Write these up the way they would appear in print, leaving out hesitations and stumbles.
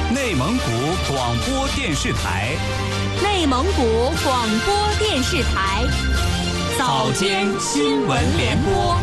内蒙古广播电视台， 内蒙古广播电视台， 早间新闻联播。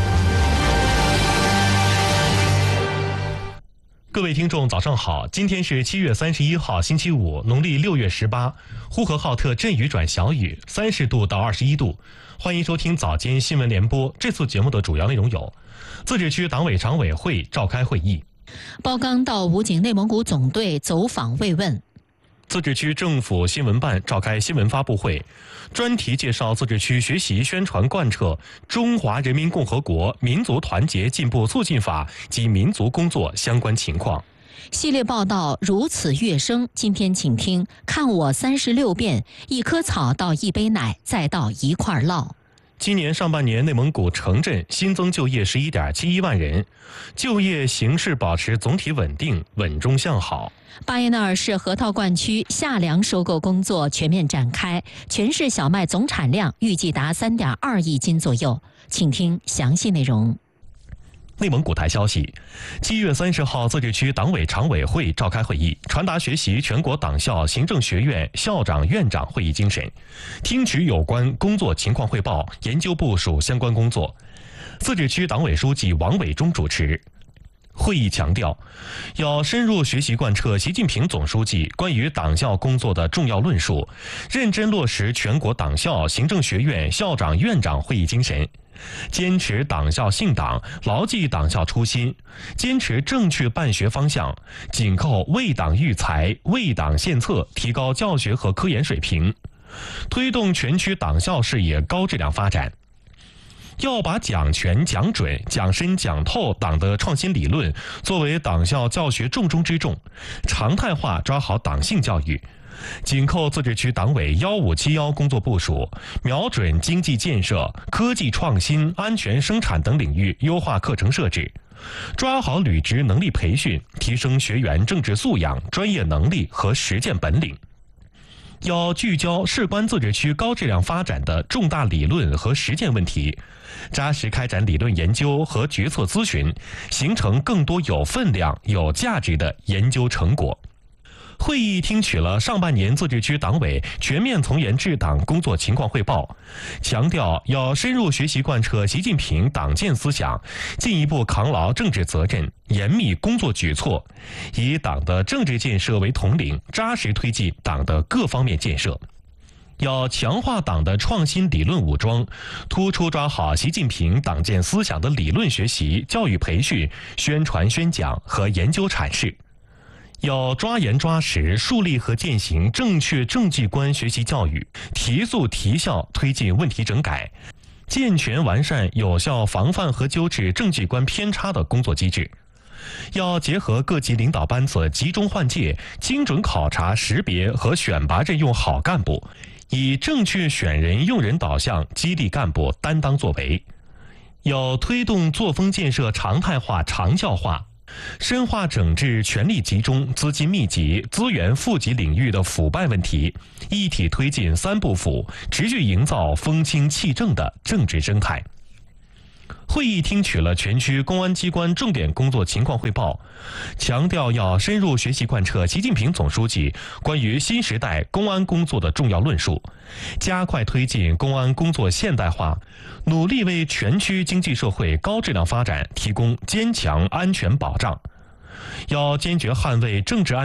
各位听众早上好，今天是7月31号星期五，农历6月18，呼和浩特阵雨转小雨，30度到21度。欢迎收听早间新闻联播。这次节目的主要内容有：自治区党委常委会召开会议； 包钢到武警内蒙古总队走访慰问； 自治区政府新闻办召开新闻发布会，专题介绍自治区学习宣传贯彻《中华人民共和国民族团结进步促进法》及民族工作相关情况。 系列报道如此乐声，今天请听看我36遍，一棵草到一杯奶，再到一块烙。 今年上半年，内蒙古城镇新增就业11.71万人，就业形势保持总体稳定，稳中向好。 巴彦淖尔市河套灌区夏粮收购工作全面展开，全市小麦总产量预计达3.2亿斤左右。请听详细内容。 内蒙古台消息，7月30号，自治区党委常委会召开会议，传达学习全国党校行政学院校长院长会议精神，听取有关工作情况汇报，研究部署相关工作。自治区党委书记王伟忠主持。会议强调，要深入学习贯彻习近平总书记关于党校工作的重要论述，认真落实全国党校行政学院校长院长会议精神，坚持党校信党，牢记党校初心，坚持正确办学方向，紧扣为党育才、为党献策，提高教学和科研水平，推动全区党校事业高质量发展。要把讲全、讲准、讲深、讲透党的创新理论作为党校教学重中之重，常态化抓好党性教育，紧扣自治区党委1571工作部署，瞄准经济建设、科技创新、安全生产等领域优化课程设置，抓好履职能力培训，提升学员政治素养、专业能力和实践本领。要聚焦事关自治区高质量发展的重大理论和实践问题，扎实开展理论研究和决策咨询，形成更多有分量、有价值的研究成果。会议听取了上半年自治区党委全面从严治党工作情况汇报，强调要深入学习贯彻习近平党建思想，进一步扛牢政治责任，严密工作举措，以党的政治建设为统领，扎实推进党的各方面建设。要强化党的创新理论武装，突出抓好习近平党建思想的理论学习、教育培训、宣传宣讲和研究阐释。要抓严抓实树立和践行正确政绩观学习教育，提速提效推进问题整改，健全完善有效防范和纠治政绩观偏差的工作机制。要结合各级领导班子集中换届，精准考察识别和选拔任用好干部，以正确选人用人导向激励干部担当作为。要推动作风建设常态化长效化，深化整治权力集中、资金密集、资源富集领域的腐败问题，一体推进三不腐，持续营造风清气正的政治生态。会议听取了全区公安机关重点工作情况汇报，强调要深入学习贯彻习近平总书记关于新时代公安工作的重要论述，加快推进公安工作现代化，努力为全区经济社会高质量发展提供坚强安全保障。要坚决捍卫政治安